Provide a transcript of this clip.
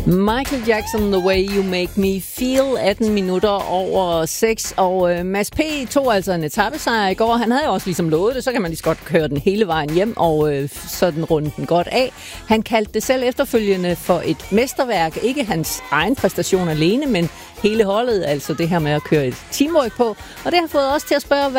Michael Jackson, The Way You Make Me Feel, 18 minutter over 6. Og Mads P. tog altså en etapesejr i går. Han havde jo også ligesom lovet det, så kan man lige så godt køre den hele vejen hjem og sådan runde den godt af. Han kaldte det selv efterfølgende for et mesterværk. Ikke hans egen præstation alene, men hele holdet, altså det her med at køre et teamwork på. Og det har fået os til at spørge,